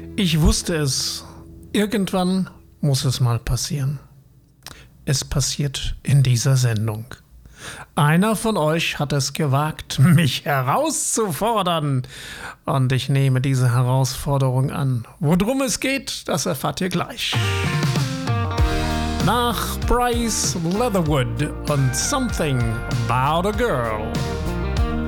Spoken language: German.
Ich wusste es. Irgendwann muss es mal passieren. Es passiert in dieser Sendung. Einer von euch hat es gewagt, mich herauszufordern. Und ich nehme diese Herausforderung an. Worum es geht, das erfahrt ihr gleich. Nach Bryce Leatherwood und Something About a Girl.